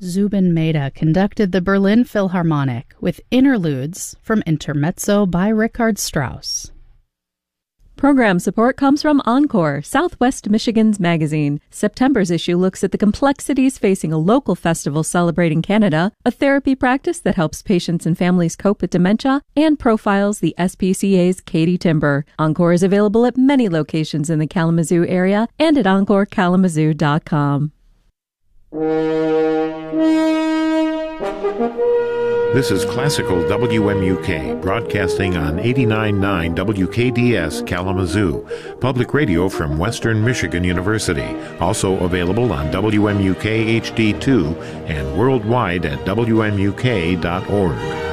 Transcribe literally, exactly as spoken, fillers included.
Zubin Mehta conducted the Berlin Philharmonic with interludes from Intermezzo by Richard Strauss. Program support comes from Encore, Southwest Michigan's magazine. September's issue looks at the complexities facing a local festival celebrating Canada, a therapy practice that helps patients and families cope with dementia, and profiles the S P C A's Katie Timber. Encore is available at many locations in the Kalamazoo area and at encore kalamazoo dot com. This is Classical W M U K, broadcasting on eighty-nine point nine W K D S Kalamazoo, public radio from Western Michigan University, also available on W M U K H D two and worldwide at W M U K dot org.